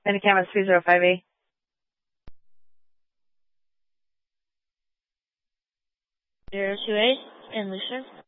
Sandy Cameron 305A. Zero 2 8 and Lucian.